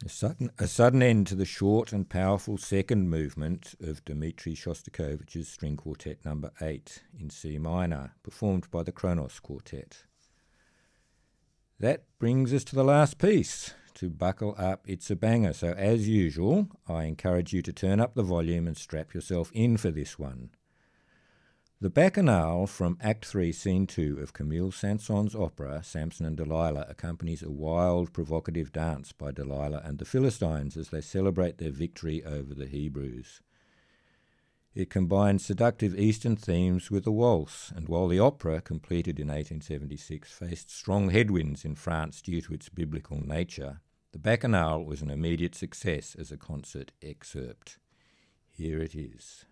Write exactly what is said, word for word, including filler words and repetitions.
A sudden, a sudden end to the short and powerful second movement of Dmitri Shostakovich's String Quartet number eight in C minor, performed by the Kronos Quartet. That brings us to the last piece. To buckle up, it's a banger. So as usual, I encourage you to turn up the volume and strap yourself in for this one. The Bacchanal from Act three, Scene two of Camille Saint-Saëns' opera Samson and Delilah accompanies a wild, provocative dance by Delilah and the Philistines as they celebrate their victory over the Hebrews. It combines seductive Eastern themes with a waltz, and while the opera, completed in eighteen seventy-six, faced strong headwinds in France due to its biblical nature, the Bacchanal was an immediate success as a concert excerpt. Here it is.